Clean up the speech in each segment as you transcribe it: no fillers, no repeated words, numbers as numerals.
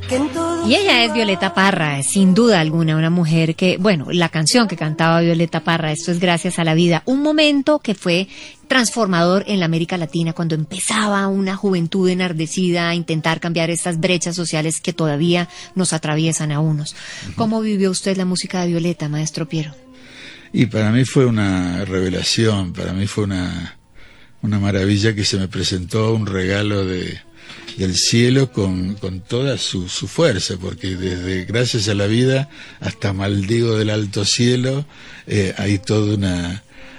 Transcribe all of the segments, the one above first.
Y ella es Violeta Parra, sin duda alguna, una mujer que, bueno, la canción que cantaba Violeta Parra, Esto es gracias a la vida, un momento que fue transformador en la América Latina cuando empezaba una juventud enardecida a intentar cambiar estas brechas sociales que todavía nos atraviesan a unos. ¿Cómo vivió usted la música de Violeta, maestro Piero? Y para mí fue una revelación, para mí fue una maravilla que se me presentó, un regalo del cielo con toda su fuerza, porque desde Gracias a la Vida hasta Maldigo del Alto Cielo hay toda una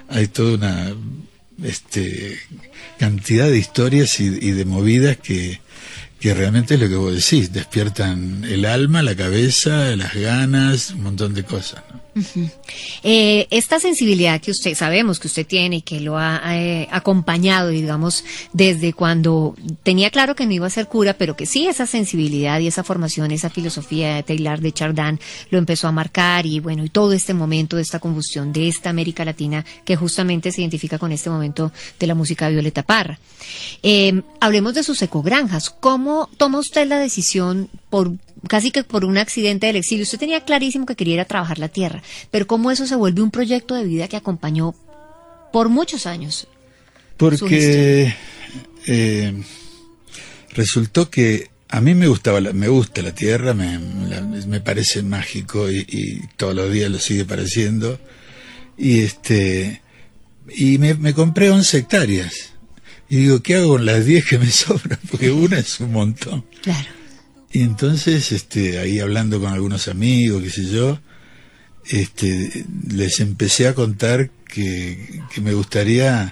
cantidad de historias y de movidas que realmente es lo que vos decís, despiertan el alma, la cabeza, las ganas, un montón de cosas, ¿no? Uh-huh. Esta sensibilidad que sabemos que usted tiene y que lo ha acompañado, digamos, desde cuando tenía claro que no iba a ser cura, pero que sí, esa sensibilidad y esa formación, esa filosofía de Teilhard de Chardin lo empezó a marcar, y bueno, y todo este momento de esta combustión de esta América Latina que justamente se identifica con este momento de la música de Violeta Parra. Hablemos de sus ecogranjas. ¿Cómo toma usted la decisión casi que por un accidente del exilio? Usted tenía clarísimo que quería ir a trabajar la tierra, pero ¿cómo eso se vuelve un proyecto de vida que acompañó por muchos años? Porque resultó que a mí me gusta la tierra, me parece mágico y todos los días lo sigue pareciendo, y me compré 11 hectáreas y digo, ¿qué hago con las 10 que me sobran? Porque una es un montón. Claro. Y entonces, ahí hablando con algunos amigos, qué sé yo, les empecé a contar que me gustaría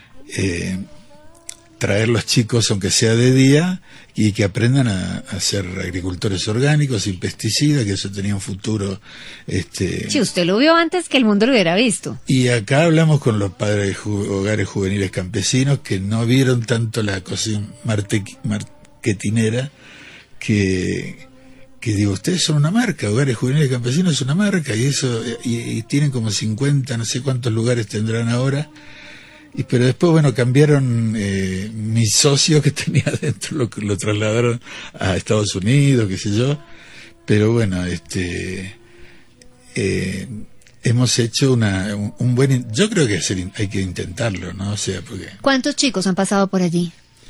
traer los chicos, aunque sea de día, y que aprendan a ser agricultores orgánicos, sin pesticidas, que eso tenía un futuro. Sí, usted lo vio antes que el mundo lo hubiera visto. Y acá hablamos con los padres de hogares juveniles campesinos que no vieron tanto la cosa marketinera, que digo, ustedes son una marca, Hogares Juveniles Campesinos es una marca, y eso, y tienen como 50, no sé cuántos lugares tendrán ahora, pero después, bueno, cambiaron mis socios que tenía adentro, lo trasladaron a Estados Unidos, qué sé yo, pero bueno, hemos hecho un buen, yo creo que hay que intentarlo, ¿no? O sea, porque... ¿Cuántos chicos han pasado por allí?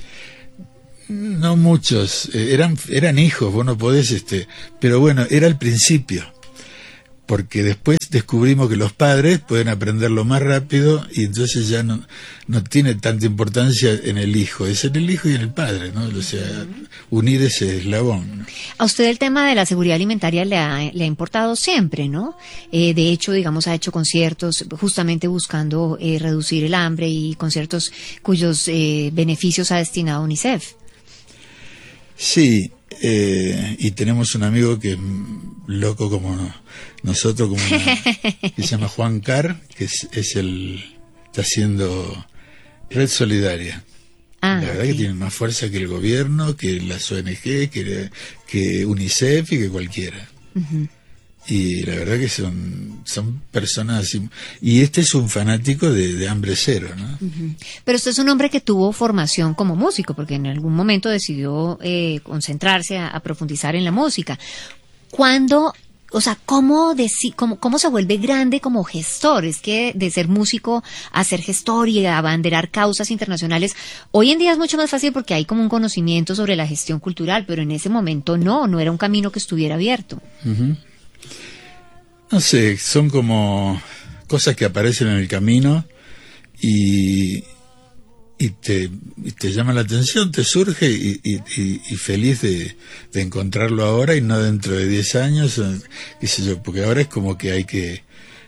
No muchos, eran hijos, vos no podés, pero bueno, era el principio, porque después descubrimos que los padres pueden aprenderlo más rápido, y entonces ya no tiene tanta importancia en el hijo, es en el hijo y en el padre, ¿no? O sea, unir ese eslabón, ¿no? A usted el tema de la seguridad alimentaria le ha importado siempre, ¿no? De hecho, digamos, ha hecho conciertos justamente buscando reducir el hambre, y conciertos cuyos beneficios ha destinado a UNICEF. Sí, y tenemos un amigo que es loco como nosotros, que se llama Juan Carr, que está haciendo Red Solidaria. La verdad que tiene más fuerza que el gobierno, que las ONG, que UNICEF y que cualquiera. Uh-huh. Y la verdad que son personas así. Y este es un fanático de Hambre Cero, ¿no? Uh-huh. Pero usted es un hombre que tuvo formación como músico, porque en algún momento decidió concentrarse a profundizar en la música. ¿Cuándo, o sea, cómo se vuelve grande como gestor? Es que de ser músico a ser gestor y a abanderar causas internacionales, hoy en día es mucho más fácil porque hay como un conocimiento sobre la gestión cultural, pero en ese momento no era un camino que estuviera abierto. Uh-huh. No sé, son como cosas que aparecen en el camino y te llama la atención, te surge y feliz de encontrarlo ahora y no dentro de 10 años, qué sé yo, porque ahora es como que hay que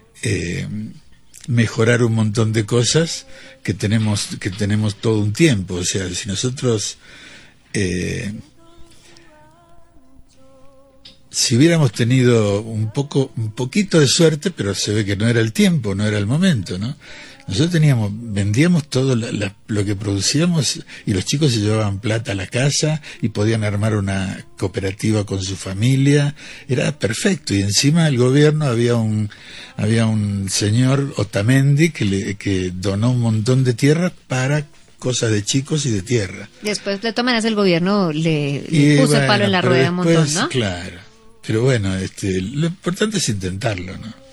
mejorar un montón de cosas que tenemos todo un tiempo. O sea, si nosotros... si hubiéramos tenido un poquito de suerte, pero se ve que no era el tiempo, no era el momento, ¿no? Nosotros vendíamos todo lo que producíamos, y los chicos se llevaban plata a la casa y podían armar una cooperativa con su familia, era perfecto. Y encima el gobierno había un señor Otamendi que donó un montón de tierra para cosas de chicos y de tierra. Después, de todas maneras, el gobierno le Y puso el bueno, palo en la pero rueda un después, montón, ¿no? Claro. Pero bueno, lo importante es intentarlo, ¿no?